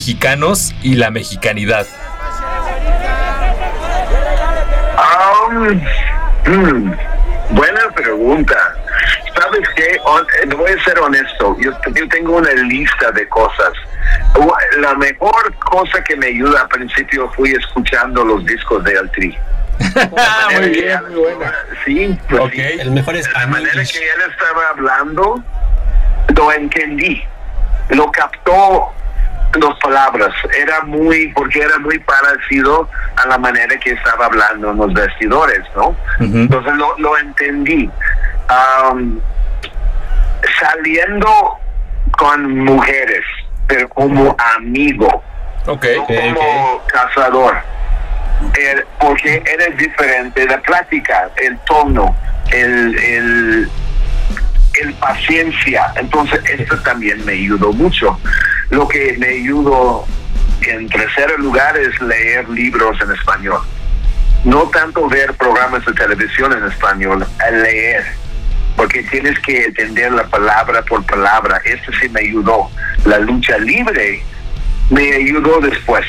mexicanos y la mexicanidad? Buena pregunta. ¿Sabes qué? Voy a ser honesto. Yo tengo una lista de cosas. La mejor cosa que me ayuda al principio fui escuchando los discos de El Tri. Muy bien, muy buena. Sí, pues okay. Sí. El mejor es la manera que él estaba hablando, lo entendí. Lo captó las palabras. Porque era muy parecido a la manera que estaba hablando en los vestidores, ¿no? Uh-huh. Entonces lo entendí. Saliendo con mujeres, pero como amigo, no como cazador, porque era diferente la plática, el tono, el paciencia. Entonces esto también me ayudó mucho. Lo que me ayudó en tercer lugar es leer libros en español, no tanto ver programas de televisión en español, leer, porque tienes que entender la palabra por palabra. Esto sí me ayudó. La lucha libre me ayudó después.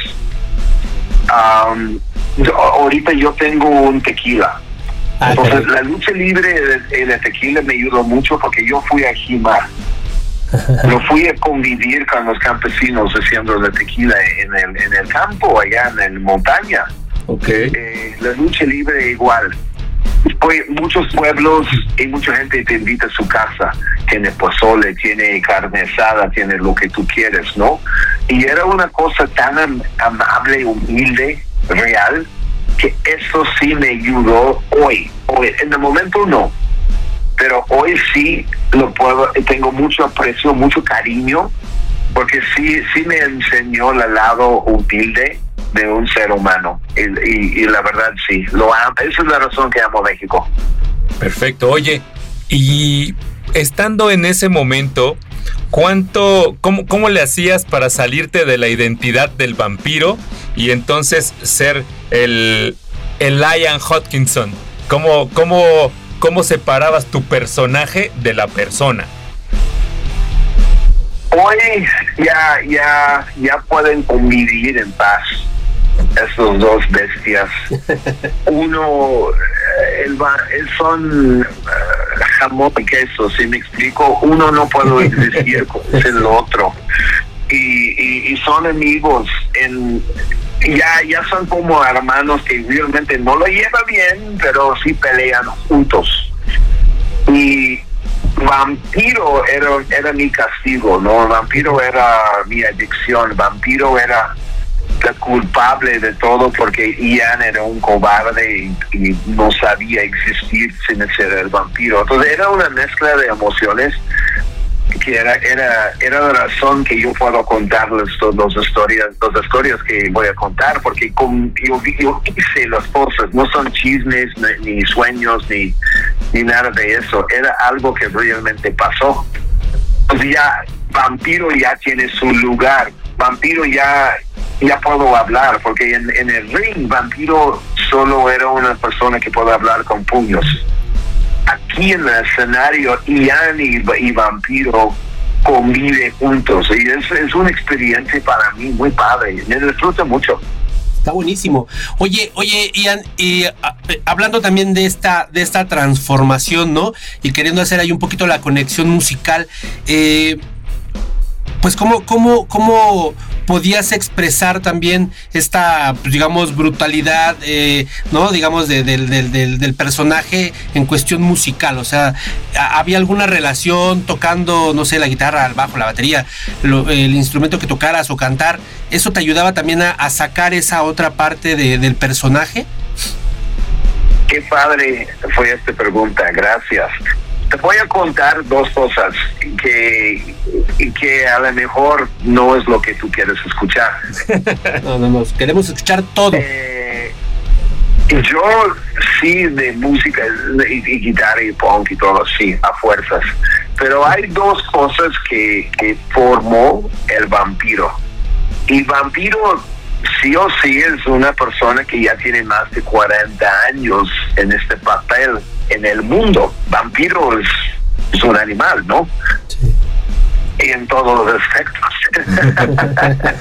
Ahorita yo tengo un tequila. Entonces la lucha libre y la tequila me ayudó mucho porque yo fui a Jimar. Yo fui a convivir con los campesinos haciendo la tequila en el campo, allá en la montaña. La lucha libre igual. Muchos pueblos y mucha gente te invita a su casa. Tiene pozole, tiene carne asada, tiene lo que tú quieres, ¿no? Y era una cosa tan amable, humilde, real, que eso sí me ayudó hoy. En el momento no, pero hoy sí tengo mucho aprecio, mucho cariño, porque sí me enseñó el lado humilde de un ser humano, y la verdad sí, lo amo. Esa es la razón que amo México. Perfecto. Oye, y estando en ese momento, ¿cómo le hacías para salirte de la identidad del vampiro y entonces ser el Ian Hodgkinson? ¿Cómo separabas tu personaje de la persona? Hoy ya pueden convivir en paz esos dos bestias. Uno, son jamón y queso, si me explico. Uno no puede existir sin el otro. Y son amigos. Ya son como hermanos que realmente no lo llevan bien, pero sí pelean juntos. Y Vampiro era mi castigo, ¿no? Vampiro era mi adicción. Vampiro era el culpable de todo, porque Ian era un cobarde y no sabía existir sin ser el vampiro. Entonces era una mezcla de emociones que era la razón que yo puedo contarles las historias que voy a contar, porque yo hice las cosas, no son chismes ni sueños ni nada de eso. Era algo que realmente pasó. Entonces Vampiro ya tiene su lugar. Vampiro ya puedo hablar, porque en el ring Vampiro solo era una persona que puede hablar con puños. Aquí en el escenario, Ian y Vampiro conviven juntos, y es una experiencia para mí muy padre. Me disfruto mucho. Está buenísimo. Oye, Ian, y hablando también de esta transformación, ¿no? Y queriendo hacer ahí un poquito la conexión musical, pues ¿cómo podías expresar también esta, pues, digamos, brutalidad, ¿no? Digamos, del personaje en cuestión musical? O sea, ¿había alguna relación tocando, no sé, la guitarra, el bajo, la batería, el instrumento que tocaras o cantar? ¿Eso te ayudaba también a sacar esa otra parte del personaje? Qué padre fue esta pregunta, gracias. Te voy a contar dos cosas que a lo mejor no es lo que tú quieres escuchar. No, queremos escuchar todo. Yo sí, de música y guitarra y punk y todo, sí, a fuerzas. Pero hay dos cosas que formó el vampiro. Y Vampiro sí o sí es una persona que ya tiene más de 40 años en este papel en el mundo. Vampiro es un animal, ¿no? Sí. Y en todos los aspectos.